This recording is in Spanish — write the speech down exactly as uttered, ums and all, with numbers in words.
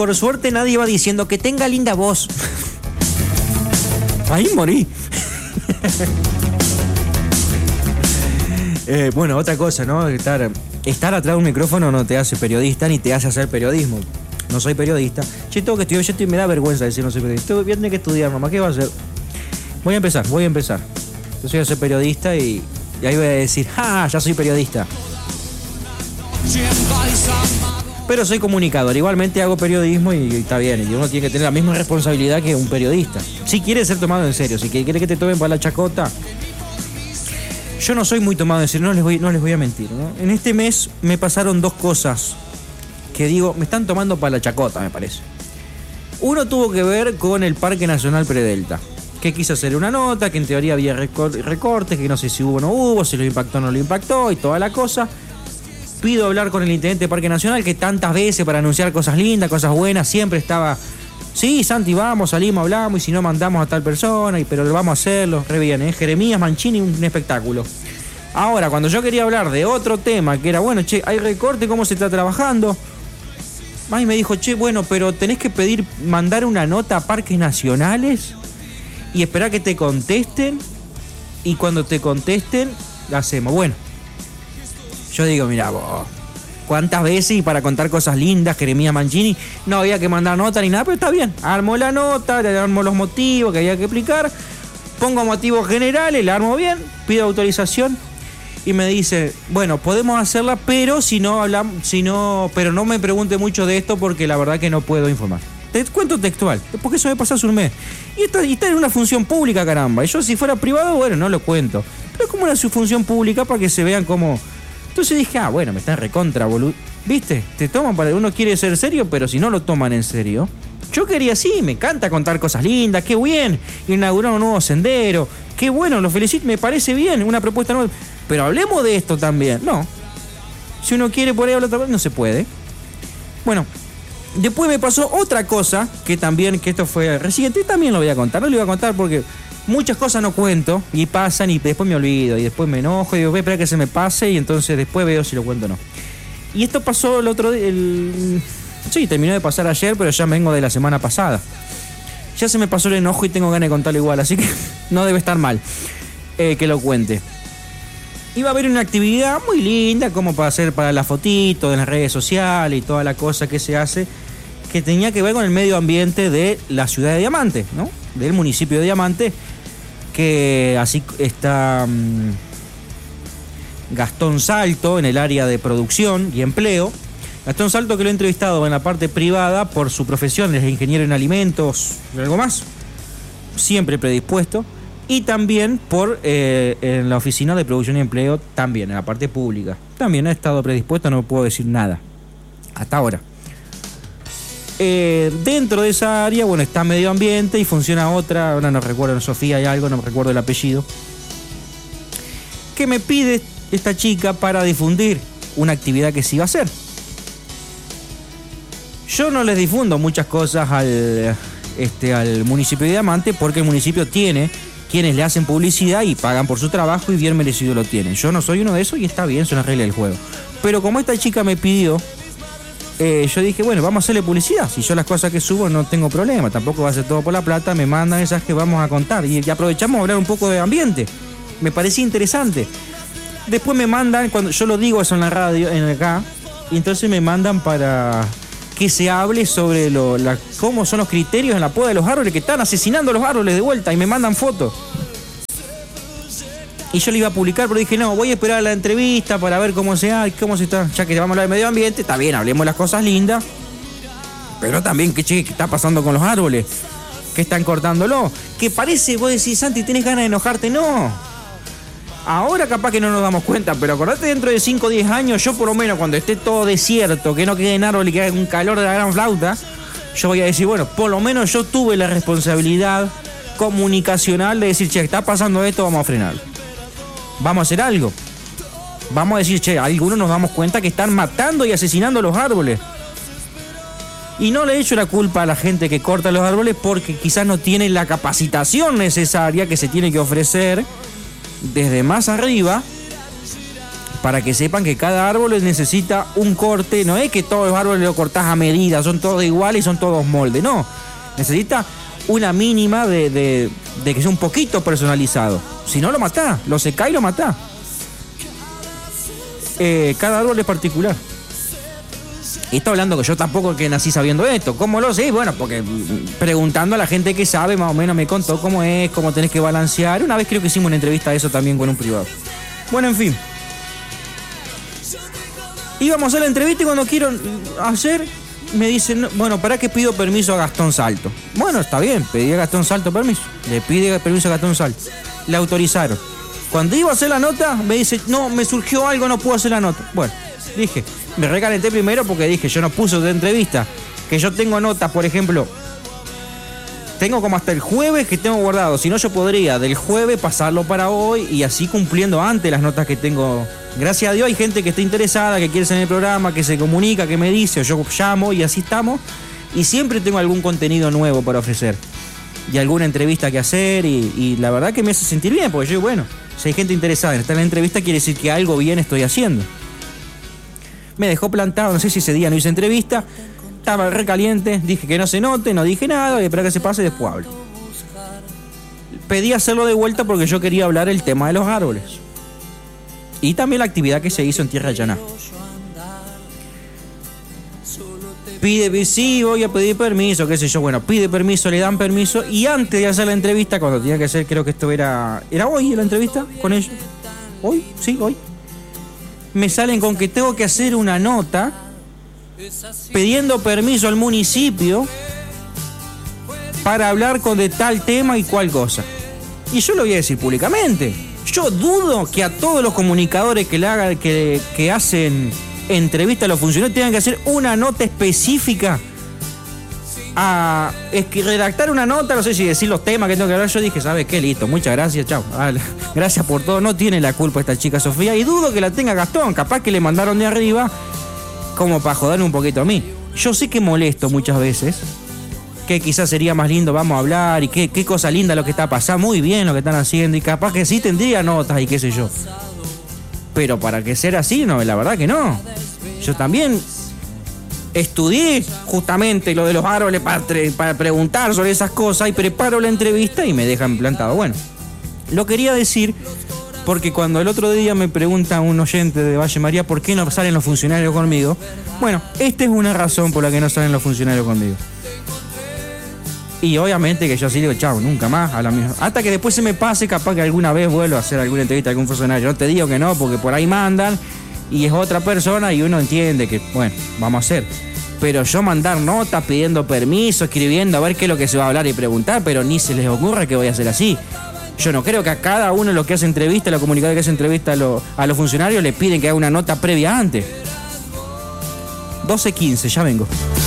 por suerte nadie va diciendo que tenga linda voz. Ahí morí. eh, bueno, otra cosa, ¿no? Estar, estar atrás de un micrófono no te hace periodista ni te hace hacer periodismo. No soy periodista. Che, tengo que estudiar, yo estoy, me da vergüenza decir no soy periodista. Voy a tener que estudiar, mamá, ¿qué va a hacer? Voy a empezar, voy a empezar. Yo soy a ser periodista y, y ahí voy a decir, ¡ah! Ya soy periodista. Pero soy comunicador, igualmente hago periodismo y, y está bien. Y uno tiene que tener la misma responsabilidad que un periodista. Si quiere ser tomado en serio, si quiere que te tomen para la chacota. Yo no soy muy tomado en serio, no les voy, no les voy a mentir, ¿no? En este mes me pasaron dos cosas que digo, me están tomando para la chacota, me parece. Uno tuvo que ver con el Parque Nacional Predelta, que quise hacer una nota, que en teoría había recortes, que no sé si hubo o no hubo, si lo impactó o no lo impactó y toda la cosa. Pido hablar con el intendente de Parque Nacional, que tantas veces para anunciar cosas lindas, cosas buenas, siempre estaba, sí, Santi, vamos, salimos, hablamos, y si no mandamos a tal persona, y pero lo vamos a hacerlo, re bien, ¿eh? Jeremías Mancini, un espectáculo. Ahora, cuando yo quería hablar de otro tema, que era, bueno, che, hay recorte, ¿cómo se está trabajando? Ahí me dijo, che, bueno, pero tenés que pedir, mandar una nota a Parques Nacionales y esperar que te contesten, y cuando te contesten, la hacemos. Bueno, yo digo, mirá vos, ¿cuántas veces? Y para contar cosas lindas, Jeremías Mancini, no había que mandar nota ni nada, pero está bien. Armo la nota, le armo los motivos que había que explicar, pongo motivos generales, la armo bien, pido autorización y me dice, bueno, podemos hacerla, pero si no hablamos, si no, pero no me pregunte mucho de esto porque la verdad que no puedo informar. Te cuento textual, porque eso me pasó hace un mes. Y está, y está en una función pública, caramba. Y yo si fuera privado, bueno, no lo cuento. Pero es como una función pública para que se vean como... Entonces dije, ah, bueno, me están recontra, boludo. ¿Viste? Te toman para... Uno quiere ser serio, pero si no lo toman en serio... Yo quería, sí, me encanta contar cosas lindas, qué bien. Inaugurar un nuevo sendero. Qué bueno, lo felicito, me parece bien, una propuesta nueva. Pero hablemos de esto también. No. Si uno quiere por ahí hablar otra vez, no se puede. Bueno... Después me pasó otra cosa, que también, que esto fue reciente, y también lo voy a contar. No lo voy a contar porque muchas cosas no cuento, y pasan, y después me olvido, y después me enojo, y digo, voy a esperar que se me pase, y entonces después veo si lo cuento o no. Y esto pasó el otro día, el... sí, terminó de pasar ayer, pero ya vengo de la semana pasada. Ya se me pasó el enojo y tengo ganas de contarlo igual, así que no debe estar mal eh, que lo cuente. Iba a haber una actividad muy linda, como para hacer para la fotito de las redes sociales y toda la cosa que se hace, que tenía que ver con el medio ambiente de la ciudad de Diamante, ¿no? Del municipio de Diamante, que así está um, Gastón Salto en el área de producción y empleo. Gastón Salto, que lo he entrevistado en la parte privada por su profesión, es ingeniero en alimentos y algo más, siempre predispuesto. Y también por eh, en la oficina de producción y empleo, también en la parte pública. También ha estado predispuesto, no puedo decir nada. Hasta ahora. Eh, dentro de esa área, bueno, está medio ambiente y funciona otra, ahora no recuerdo, Sofía y algo, no me recuerdo el apellido. Que me pide esta chica para difundir una actividad que se iba a hacer. Yo no les difundo muchas cosas al, este, al municipio de Diamante porque el municipio tiene... quienes le hacen publicidad y pagan por su trabajo y bien merecido lo tienen. Yo no soy uno de esos y está bien, son las reglas del juego. Pero como esta chica me pidió, eh, yo dije, bueno, vamos a hacerle publicidad. Si yo las cosas que subo no tengo problema, tampoco va a ser todo por la plata, me mandan esas que vamos a contar. Y, y aprovechamos a hablar un poco de ambiente. Me parecía interesante. Después me mandan, cuando yo lo digo eso en la radio, en acá, y entonces me mandan para... que se hable sobre lo, la, cómo son los criterios en la poda de los árboles, que están asesinando los árboles de vuelta y me mandan fotos. Y yo le iba a publicar, pero dije, no, voy a esperar a la entrevista para ver cómo se, cómo se está, ya que vamos a hablar de medio ambiente, está bien, hablemos de las cosas lindas, pero también, ¿qué, che, qué está pasando con los árboles? ¿Qué están cortándolo? Que parece, vos decís, Santi, ¿tenés ganas de enojarte? No. Ahora capaz que no nos damos cuenta, pero acordate dentro de cinco o diez años, yo por lo menos cuando esté todo desierto, que no quede en árbol y que haga un calor de la gran flauta, yo voy a decir, bueno, por lo menos yo tuve la responsabilidad comunicacional de decir, che, está pasando esto, vamos a frenar. Vamos a hacer algo. Vamos a decir, che, algunos nos damos cuenta que están matando y asesinando los árboles. Y no le echo la culpa a la gente que corta los árboles porque quizás no tiene la capacitación necesaria que se tiene que ofrecer desde más arriba para que sepan que cada árbol necesita un corte. No es que todos los árboles los cortás a medida, son todos iguales y son todos moldes. No, necesita una mínima de, de, de que sea un poquito personalizado. Si no, lo matás, lo secás y lo matás. Eh, cada árbol es particular. Y está hablando que yo tampoco que nací sabiendo esto. ¿Cómo lo sé? Bueno, porque preguntando a la gente que sabe, más o menos me contó cómo es, cómo tenés que balancear. Una vez creo que hicimos una entrevista de eso también con un privado. Bueno, en fin. Íbamos a hacer la entrevista y cuando quiero hacer, me dicen, bueno, ¿para qué pido permiso a Gastón Salto? Bueno, está bien, pedí a Gastón Salto permiso. Le pide permiso a Gastón Salto. Le autorizaron. Cuando iba a hacer la nota, me dice, no, me surgió algo, no puedo hacer la nota. Bueno, dije, me recalenté primero porque dije, yo no puse de entrevista, que yo tengo notas, por ejemplo, tengo como hasta el jueves que tengo guardado, si no yo podría del jueves pasarlo para hoy y así cumpliendo antes las notas que tengo. Gracias a Dios hay gente que está interesada, que quiere ser en el programa, que se comunica, que me dice, o yo llamo y así estamos, y siempre tengo algún contenido nuevo para ofrecer y alguna entrevista que hacer y, y la verdad que me hace sentir bien, porque yo, bueno, si hay gente interesada en estar en la entrevista quiere decir que algo bien estoy haciendo. Me dejó plantado, no sé si ese día no hice entrevista, estaba recaliente, dije que no se note, no dije nada, y espera que se pase y después hablo. Pedí hacerlo de vuelta porque yo quería hablar el tema de los árboles. Y también la actividad que se hizo en Tierra Llana. Pide, sí, voy a pedir permiso, qué sé yo, bueno, pide permiso, le dan permiso, y antes de hacer la entrevista, cuando tenía que hacer, creo que esto era, ¿era hoy la entrevista con ellos? ¿Hoy? Sí, hoy. Me salen con que tengo que hacer una nota pidiendo permiso al municipio para hablar con de tal tema y cual cosa. Y yo lo voy a decir públicamente. Yo dudo que a todos los comunicadores que le hagan, que, que hacen entrevistas a los funcionarios tengan que hacer una nota específica. A es que redactar una nota, no sé si decir los temas que tengo que hablar. Yo dije, ¿sabes qué? Listo, muchas gracias, chao. Gracias por todo. No tiene la culpa esta chica Sofía y dudo que la tenga Gastón. Capaz que le mandaron de arriba como para joderme un poquito a mí. Yo sé que molesto muchas veces, que quizás sería más lindo, vamos a hablar y qué, qué cosa linda lo que está pasando, muy bien lo que están haciendo y capaz que sí tendría notas y qué sé yo. Pero para que sea así, no, la verdad que no. Yo también estudié justamente lo de los árboles para, para preguntar sobre esas cosas y preparo la entrevista y me dejan plantado. Bueno, lo quería decir porque cuando el otro día me pregunta un oyente de Valle María por qué no salen los funcionarios conmigo, bueno, esta es una razón por la que no salen los funcionarios conmigo. Y obviamente que yo así digo, chao, nunca más a la misma. Hasta que después se me pase, capaz que alguna vez vuelvo a hacer alguna entrevista a algún funcionario. No te digo que no, porque por ahí mandan y es otra persona y uno entiende que, bueno, vamos a hacer. Pero yo mandar notas pidiendo permiso, escribiendo a ver qué es lo que se va a hablar y preguntar, pero ni se les ocurra que voy a hacer así. Yo no creo que a cada uno de los que hace entrevista, los comunicadores que hace entrevista a, lo, a los funcionarios, le piden que haga una nota previa antes. doce quince, ya vengo.